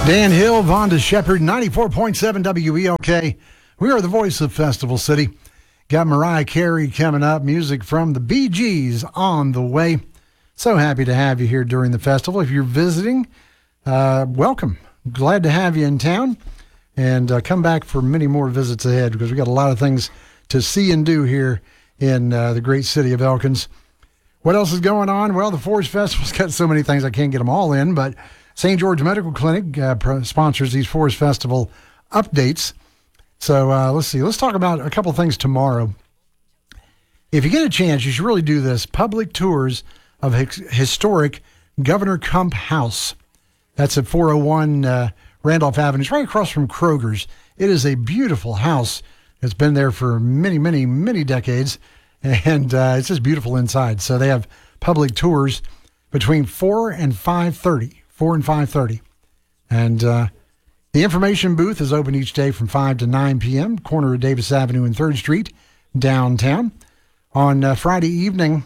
Dan Hill, Vonda Shepard, 94.7 WELK. We are the voice of Festival City. Got Mariah Carey coming up, music from the Bee Gees on the way. So happy to have you here during the festival. If you're visiting, welcome. Glad to have you in town. And come back for many more visits ahead because we got a lot of things to see and do here in the great city of Elkins. What else is going on? Well, the Forest Festival's got so many things I can't get them all in, but St. George Medical Clinic sponsors these Forest Festival updates. So let's see. Let's talk about a couple things tomorrow. If you get a chance, you should really do this. Public tours of historic Governor Kump House. That's at 401 Randolph Avenue. It's right across from Kroger's. It is a beautiful house. It's been there for many, many, many decades, and it's just beautiful inside. So they have public tours between 4 and 5:30. 4 and 5:30. And the information booth is open each day from 5 to 9 p.m., corner of Davis Avenue and 3rd Street, downtown. On Friday evening,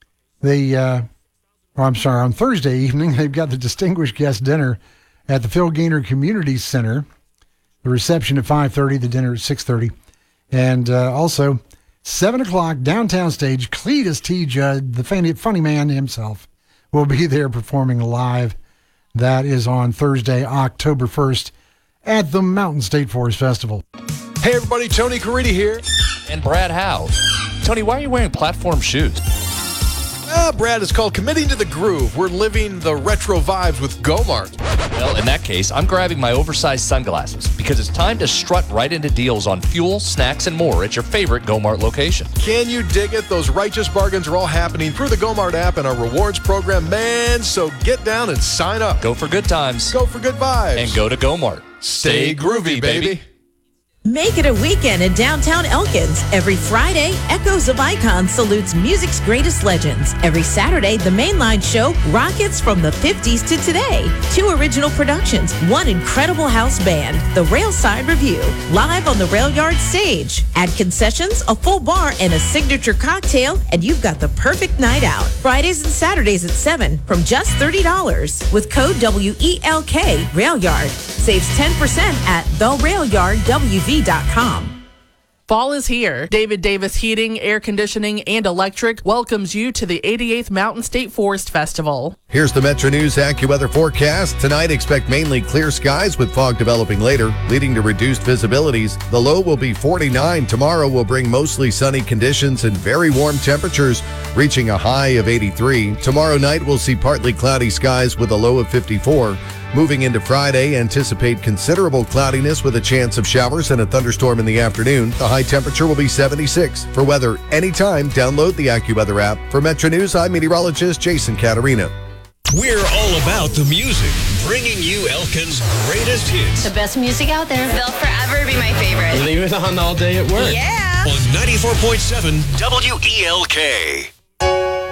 on Thursday evening, they've got the Distinguished Guest Dinner at the Phil Gaynor Community Center. The reception at 5:30, the dinner at 6:30. And also, 7 o'clock, downtown stage, Cletus T. Judd, the funny man himself, will be there performing live. That is on Thursday, October 1st at the Mountain State Forest Festival. Hey everybody, Tony Caridi here. And Brad Howe. Tony, why are you wearing platform shoes? Brad, it's called Committing to the Groove. We're living the retro vibes with Gomart. Well, in that case, I'm grabbing my oversized sunglasses because it's time to strut right into deals on fuel, snacks, and more at your favorite Gomart location. Can you dig it? Those righteous bargains are all happening through the Gomart app and our rewards program, man. So get down and sign up. Go for good times. Go for good vibes. And go to Gomart. Stay groovy, baby. Make it a weekend in downtown Elkins. Every Friday, Echoes of Icon salutes music's greatest legends. Every Saturday, the Mainline Show rockets from the 50s to today. 2 original productions, 1 incredible house band, the Railside Review, live on the Rail Yard stage. Add concessions, a full bar, and a signature cocktail, and you've got the perfect night out. Fridays and Saturdays at 7 from just $30. With code WELK, Rail Yard. Saves 10% at therailyardwv.com. Fall is here. David Davis Heating, Air Conditioning, and Electric welcomes you to the 88th Mountain State Forest Festival. Here's the Metro News AccuWeather forecast. Tonight, expect mainly clear skies with fog developing later, leading to reduced visibilities. The low will be 49. Tomorrow will bring mostly sunny conditions and very warm temperatures, reaching a high of 83. Tomorrow night, we'll see partly cloudy skies with a low of 54. Moving into Friday, anticipate considerable cloudiness with a chance of showers and a thunderstorm in the afternoon. The high temperature will be 76. For weather anytime, download the AccuWeather app. For Metro News, I'm meteorologist Jason Caterina. We're all about the music, bringing you Elkin's greatest hits. The best music out there. They'll forever be my favorite. Leave it on all day at work. Yeah. On 94.7 WELK.